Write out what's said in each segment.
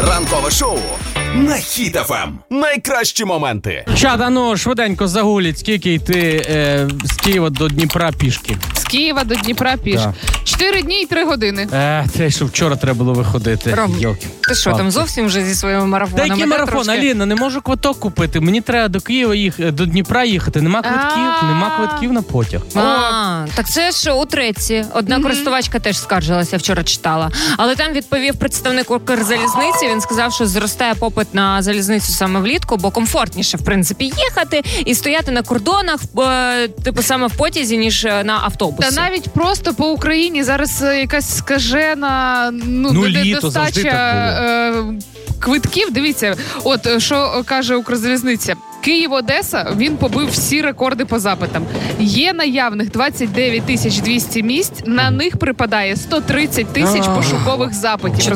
Ранкове шоу на Хіт ФМ. Найкращі моменти. Чата, ну швиденько загуліть, скільки йти з Києва до Дніпра пішки. З Києва до Дніпра пішки. 4 дні і 3 години. Те, що вчора треба було виходити. Ром, ти що, там зовсім вже зі своїми марафонами? Та який марафон, Аліна, не можу квиток купити. Мені треба до Києва до Дніпра їхати. Нема квитків на потяг. Так це ж у Треці. Одна користувачка теж скаржилася, вчора читала. Але там відповів представник Укрзалізниці, він сказав, що зростає попит на залізницю саме влітку, бо комфортніше, в принципі, їхати і стояти на кордонах, типу саме в потязі, ніж на автобусі. Та навіть просто по Україні зараз якась скажена недостача квитків. Дивіться, от що каже Укрзалізниця. Київ-Одеса, він побив всі рекорди по запитам. Є наявних 29 200 місць, на них припадає 130 тисяч пошукових запитів.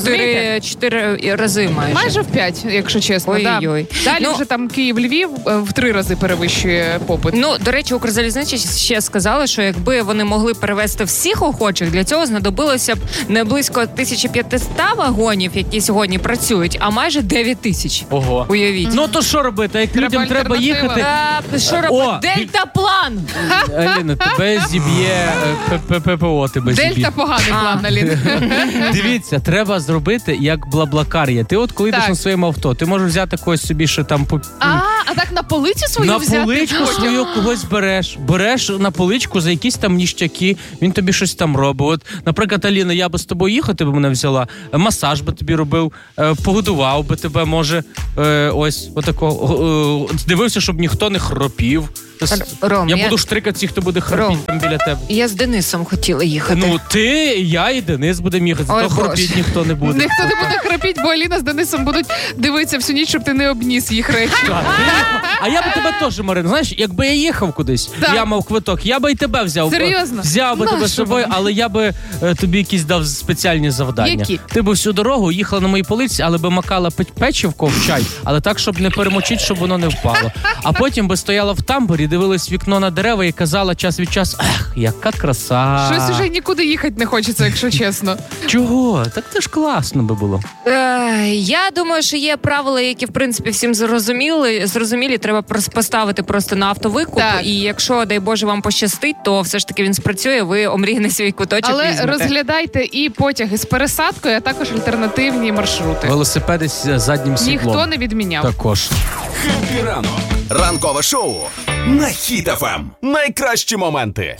4 рази майже. Майже в 5, якщо чесно. Ой-ой-ой. Далі вже там Київ-Львів в 3 рази перевищує попит. Ну, до речі, Укрзалізниця ще сказали, що якби вони могли перевезти всіх охочих, для цього знадобилося б не близько 1500 вагонів, які сьогодні працюють, а майже 9000. Ого. Уявіть. Ну то що робити? Як людям треба їхати? Що робити? Дельтаплан! Аліна, тебе зіб'є ППО, тебе зіб'є. Дельта поганий план, Аліна. Дивіться, треба зробити як Блаблакар є. Ти от коли йдеш на своєму авто, ти можеш взяти когось собі, що там... А так на полицю свою взяти? На поличку свою когось береш. Береш на поличку за якісь там ніштяки, він тобі щось там робить. От, наприклад, Аліна, я би з тобою їхав, ти б мене взяла, масаж би тобі робив, погодував би тебе, може, ось, отако, дивився, щоб ніхто не хропів. Ром, я буду штрикати всіх, хто буде хропіти там біля тебе. Я з Денисом хотіла їхати. Ну, ти, я і Денис будемо їхати, зато хропіть ніхто не буде. Ніхто не буде хропіть, бо Аліна з Денисом будуть дивитися всю ніч, щоб ти не обніс їх речі. А я би тебе теж, Марина, знаєш, якби я їхав кудись, я мав квиток, я би і тебе взяв. Серйозно? Взяв би тебе з собою, але я би тобі якісь дав спеціальні завдання. Які? Ти би всю дорогу їхала на моїй полиці, але би макала печивко в чай, але так, щоб не перемочити, щоб воно не впало. А потім би стояла в тамбурі, дивилась в вікно на дерева і казала час від часу, яка краса. Щось уже нікуди їхати не хочеться, якщо чесно. Чого? Так це ж класно би було. Я думаю, що є правила, які, в принципі, всім зрозумілі. Треба поставити просто на автовикуп. Так. І якщо, дай Боже, вам пощастить, то все ж таки він спрацює, ви омріяний свій квиточок Але візьмете. розглядайте і потяги з пересадкою, а також альтернативні маршрути. Велосипеди з заднім сідлом. Ніхто не відміняв. Також. Хеппі ранок. Ранкове шоу на Хіт ФМ. Найкращі моменти.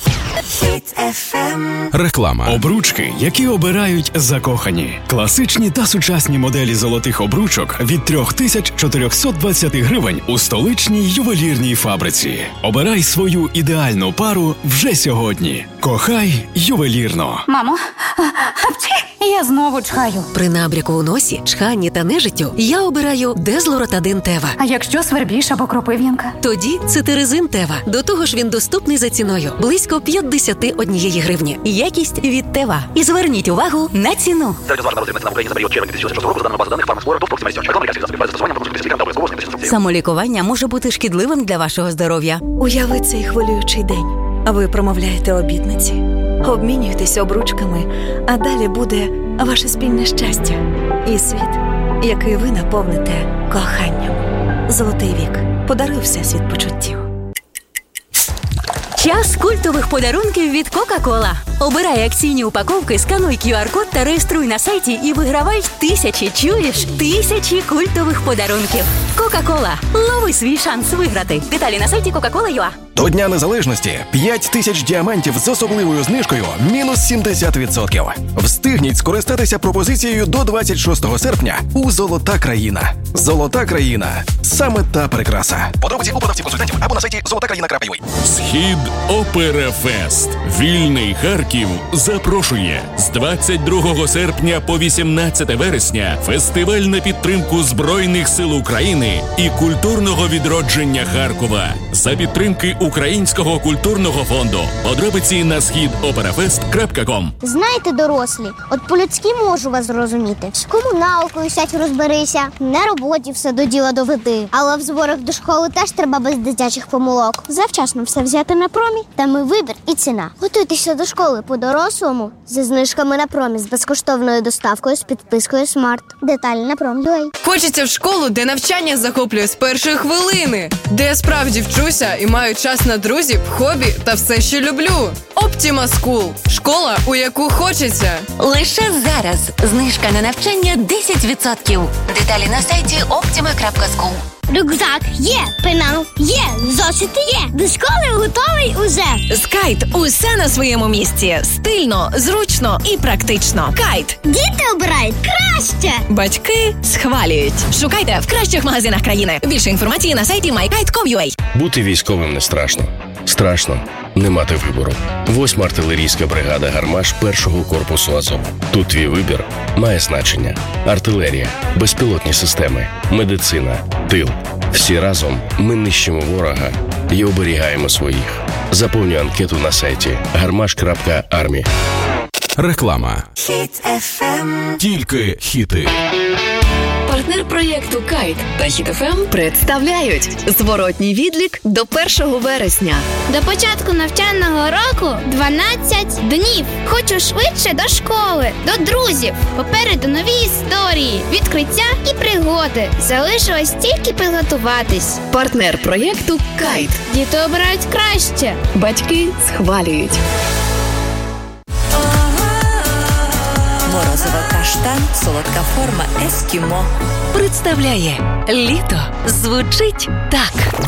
Реклама. Обручки, які обирають закохані. Класичні та сучасні моделі золотих обручок від 3420 гривень у столичній ювелірній фабриці. Обирай свою ідеальну пару вже сьогодні. Кохай ювелірно. Мамо, я знову чхаю. При набряку у носі, чханні та нежиттю я обираю Дезлоротадин Тева. А якщо свербіж або кропив'янка? Тоді цитиризин Тева. До того ж він доступний за ціною. Близько 51 гривні. Якість від Тева. І зверніть увагу на ціну. Самолікування може бути шкідливим для вашого здоров'я. Уяви цей хвилюючий день. Ви промовляєте обітниці, обмінюєтесь обручками, а далі буде ваше спільне щастя і світ, який ви наповните коханням. Золотий вік. Подаруй всесвіт почуттів. Час культових подарунків від Кока-Кола. Обирай акційні упаковки, скануй QR-код та реєструй на сайті і вигравай тисячі культових подарунків. Кока-Кола. Лови свій шанс виграти. Деталі на сайті Coca-Cola.ua. До Дня Незалежності 5000 діамантів з особливою знижкою мінус 70%. Встигніть скористатися пропозицією до 26 серпня у «Золота країна». «Золота країна» – саме та прикраса. Подробиці у продавців-консультантів або на сайті zolotakraina.ua. Схід Операфест. Вільний Харків запрошує з 22 серпня по 18 вересня фестиваль на підтримку Збройних сил України і культурного відродження Харкова за підтримки Українського культурного фонду. Подробиці на schidoperafest.com. Знаєте, дорослі, от по-людськи можу вас зрозуміти. З комуналкою сядь розберися, на роботі все до діла доведи. Але в зборах до школи теж треба без дитячих помилок. Завчасно все взяти на промі, там і вибір, і ціна. Готуйтеся до школи по-дорослому зі знижками на промі, з безкоштовною доставкою, з підпискою Смарт. Деталі на Prom.ua. Хочеться в школу, де навчання захоплює з першої хвилини, де я справді вчуся і маю час на друзів, хобі та все, що люблю. Optima School – школа, у яку хочеться. Лише зараз знижка на навчання 10%. Деталі на сайті optima.school. Рюкзак є, пенал є, зошити є. До школи готовий уже. З Кайт усе на своєму місці. Стильно, зручно і практично. Кайт. Діти обирають краще. Батьки схвалюють. Шукайте в кращих магазинах країни. Більше інформації на сайті mykite.com.ua. Бути військовим не страшно. Страшно не мати вибору. 8-ма артилерійська бригада «Гармаш» 1-го корпусу Азов. Тут твій вибір має значення. Артилерія, безпілотні системи, медицина, тил. Всі разом ми нищимо ворога і оберігаємо своїх. Заповнюй анкету на сайті garmash.army. Реклама. Хіт FM. Тільки хіти. Партнер проєкту «Кайт» та «Хіт FM» представляють зворотній відлік до 1 вересня. До початку навчального року 12 днів. Хочу швидше до школи, до друзів. Попереду нові історії, відкриття і пригоди. Залишилось тільки підготуватись. Партнер проєкту «Кайт». Діти обирають краще. Батьки схвалюють. Морозиво каштан, солодка форма ескімо. Представляє літо звучить так.